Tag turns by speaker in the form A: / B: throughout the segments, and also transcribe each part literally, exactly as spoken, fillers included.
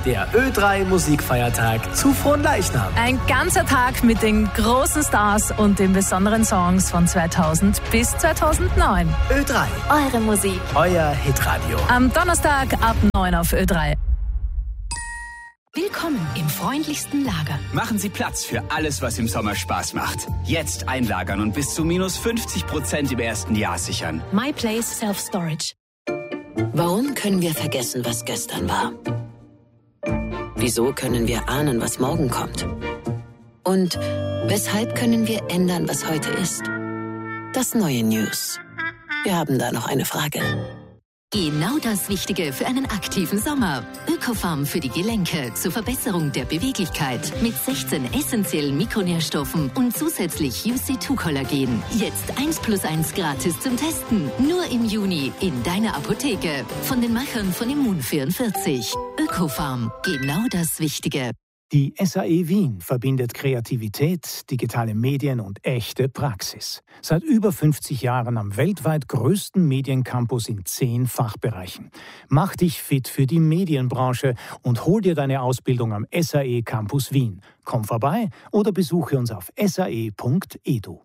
A: der Ö drei Musikfeiertag zu Fronleichnam.
B: Ein ganzer Tag mit den großen Stars und den besonderen Songs von zweitausend bis zweitausendneun.
A: Ö drei.
B: Eure Musik.
A: Euer Hitradio.
B: Am Donnerstag ab neun auf Ö drei.
C: Willkommen im freundlichsten Lager.
D: Machen Sie Platz für alles, was im Sommer Spaß macht. Jetzt einlagern und bis zu minus fünfzig Prozent im ersten Jahr sichern.
C: My Place Self Storage. Warum können wir vergessen, was gestern war? Wieso können wir ahnen, was morgen kommt? Und weshalb können wir ändern, was heute ist? Das neue News. Wir haben da noch eine Frage.
E: Genau das Wichtige für einen aktiven Sommer. Ökofarm für die Gelenke zur Verbesserung der Beweglichkeit mit sechzehn essentiellen Mikronährstoffen und zusätzlich U C zwei Kollagen. Jetzt eins plus eins gratis zum Testen. Nur im Juni in deiner Apotheke. Von den Machern von Immun vierundvierzig. Ökofarm. Genau das Wichtige.
F: Die S A E Wien verbindet Kreativität, digitale Medien und echte Praxis. Seit über fünfzig Jahren am weltweit größten Mediencampus in zehn Fachbereichen. Mach dich fit für die Medienbranche und hol dir deine Ausbildung am S A E Campus Wien. Komm vorbei oder besuche uns auf s a e punkt e d u.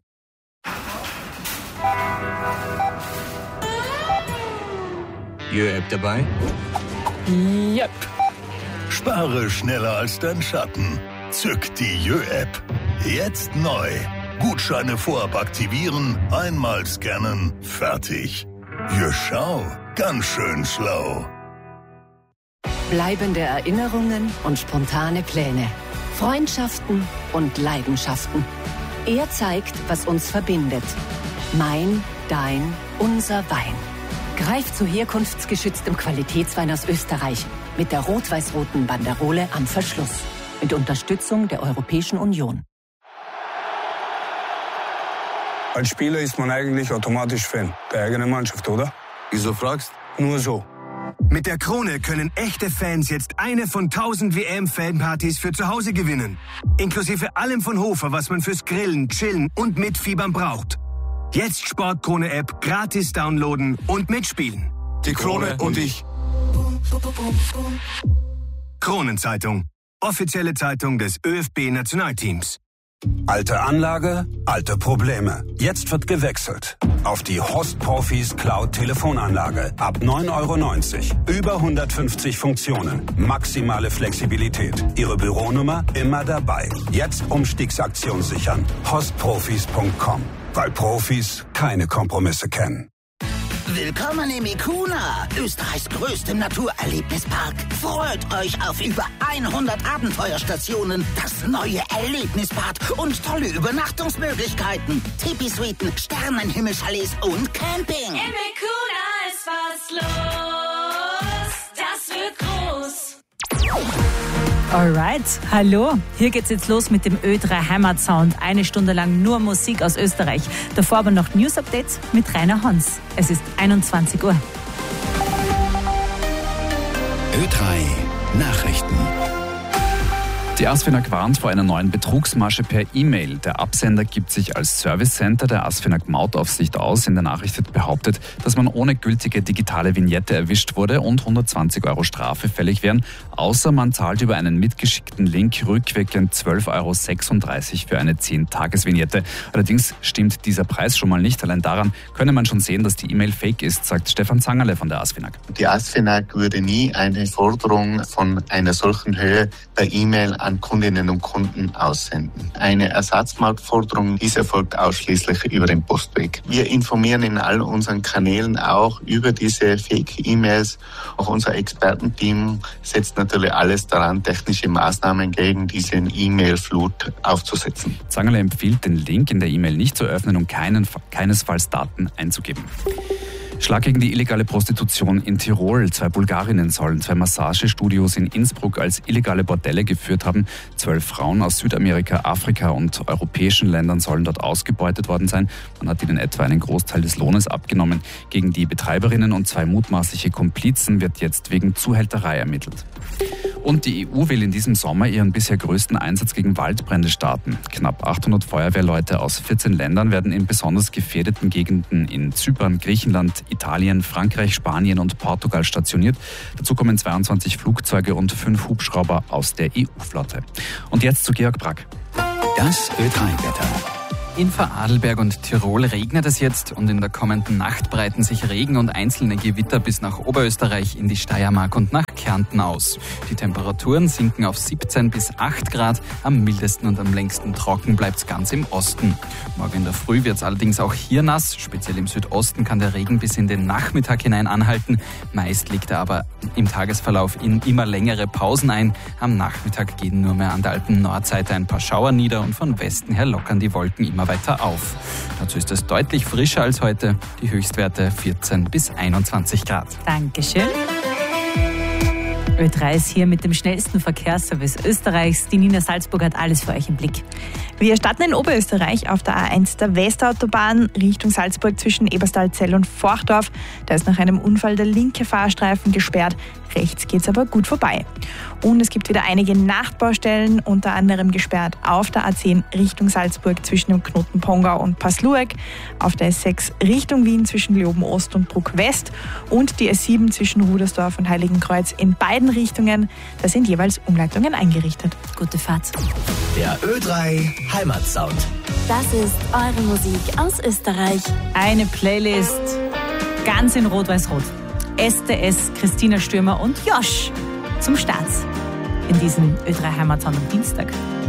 G: Jö-App dabei?
B: Yep.
H: Spare schneller als dein Schatten. Zück die Jö-App. Jetzt neu. Gutscheine vorab aktivieren, einmal scannen, fertig. Jö, schau, ganz schön schlau.
C: Bleibende Erinnerungen und spontane Pläne. Freundschaften und Leidenschaften. Er zeigt, was uns verbindet. Mein, dein, unser Wein. Greif zu herkunftsgeschütztem Qualitätswein aus Österreich. Mit der rot-weiß-roten Banderole am Verschluss. Mit Unterstützung der Europäischen Union.
I: Als Spieler ist man eigentlich automatisch Fan der eigenen Mannschaft, oder?
G: Wieso fragst?
I: Nur so.
J: Mit der Krone können echte Fans jetzt eine von tausend W M-Fanpartys für zu Hause gewinnen. Inklusive allem von Hofer, was man fürs Grillen, Chillen und Mitfiebern braucht. Jetzt Sportkrone-App gratis downloaden und mitspielen.
G: Die Krone und ich.
J: Kronenzeitung. Offizielle Zeitung des ÖFB Nationalteams.
K: Alte Anlage, alte Probleme. Jetzt wird gewechselt. Auf die Host Profis Cloud Telefonanlage. Ab neun Euro neunzig. Über hundertfünfzig Funktionen. Maximale Flexibilität. Ihre Büronummer immer dabei. Jetzt Umstiegsaktion sichern. hostprofis punkt com. Weil Profis keine Kompromisse kennen.
L: Willkommen im Ikuna, Österreichs größtem Naturerlebnispark. Freut euch auf über hundert Abenteuerstationen, das neue Erlebnisbad und tolle Übernachtungsmöglichkeiten. Tipi-Suiten, Sternenhimmelchalets und Camping.
M: Im Ikuna ist was los, das wird groß.
B: Alright, hallo. Hier geht's jetzt los mit dem Ö drei Heimatsound. Eine Stunde lang nur Musik aus Österreich. Davor aber noch News-Updates mit Rainer Hans. Es ist einundzwanzig Uhr.
N: Ö drei Nachrichten.
O: Die ASFINAG warnt vor einer neuen Betrugsmasche per E-Mail. Der Absender gibt sich als Service Center der ASFINAG Mautaufsicht aus. In der Nachricht wird behauptet, dass man ohne gültige digitale Vignette erwischt wurde und hundertzwanzig Euro Strafe fällig wären, außer man zahlt über einen mitgeschickten Link rückwirkend zwölf Euro sechsunddreißig für eine zehn-Tages-Vignette. Allerdings stimmt dieser Preis schon mal nicht. Allein daran könne man schon sehen, dass die E-Mail fake ist, sagt Stefan Zangerle von der ASFINAG.
P: Die ASFINAG würde nie eine Forderung von einer solchen Höhe per E-Mail an Kundinnen und Kunden aussenden. Eine Ersatzmarktforderung, dies erfolgt ausschließlich über den Postweg. Wir informieren in all unseren Kanälen auch über diese Fake-E-Mails. Auch unser Expertenteam setzt natürlich alles daran, technische Maßnahmen gegen diese E-Mail-Flut aufzusetzen.
O: Zangerle empfiehlt, den Link in der E-Mail nicht zu öffnen und keinen, keinesfalls Daten einzugeben. Schlag gegen die illegale Prostitution in Tirol. Zwei Bulgarinnen sollen zwei Massagestudios in Innsbruck als illegale Bordelle geführt haben. Zwölf Frauen aus Südamerika, Afrika und europäischen Ländern sollen dort ausgebeutet worden sein. Man hat ihnen etwa einen Großteil des Lohnes abgenommen. Gegen die Betreiberinnen und zwei mutmaßliche Komplizen wird jetzt wegen Zuhälterei ermittelt. Und die E U will in diesem Sommer ihren bisher größten Einsatz gegen Waldbrände starten. Knapp achthundert Feuerwehrleute aus vierzehn Ländern werden in besonders gefährdeten Gegenden in Zypern, Griechenland, Italien, Frankreich, Spanien und Portugal stationiert. Dazu kommen zweiundzwanzig Flugzeuge und fünf Hubschrauber aus der E U-Flotte. Und jetzt zu Georg Brack.
N: Das Ö drei Wetter.
Q: In Vorarlberg und Tirol regnet es jetzt und in der kommenden Nacht breiten sich Regen und einzelne Gewitter bis nach Oberösterreich in die Steiermark und nach Kärnten aus. Die Temperaturen sinken auf siebzehn bis acht Grad. Am mildesten und am längsten trocken bleibt es ganz im Osten. Morgen in der Früh wird es allerdings auch hier nass. Speziell im Südosten kann der Regen bis in den Nachmittag hinein anhalten. Meist liegt er aber im Tagesverlauf in immer längere Pausen ein. Am Nachmittag gehen nur mehr an der Alpen-Nordseite ein paar Schauer nieder und von Westen her lockern die Wolken immer weiter auf. Dazu ist es deutlich frischer als heute. Die Höchstwerte vierzehn bis einundzwanzig Grad.
B: Dankeschön. Ö drei ist hier mit dem schnellsten Verkehrsservice Österreichs. Die Nina Salzburg hat alles für euch im Blick.
R: Wir starten in Oberösterreich auf der A eins der Westautobahn Richtung Salzburg zwischen Eberstal-Zell und Forchdorf. Da ist nach einem Unfall der linke Fahrstreifen gesperrt. Rechts geht's aber gut vorbei. Und es gibt wieder einige Nachtbaustellen, unter anderem gesperrt auf der A zehn Richtung Salzburg zwischen dem Knoten Pongau und Pasluek, auf der S sechs Richtung Wien zwischen Leoben Ost und Bruck West und die S sieben zwischen Rudersdorf und Heiligenkreuz in beiden Richtungen. Da sind jeweils Umleitungen eingerichtet.
B: Gute Fahrt.
A: Der Ö drei Heimatsound.
S: Das ist eure Musik aus Österreich.
B: Eine Playlist ganz in Rot-Weiß-Rot. S D S, Christina Stürmer und Josh zum Start in diesem Ö drei Heimatsound am Dienstag.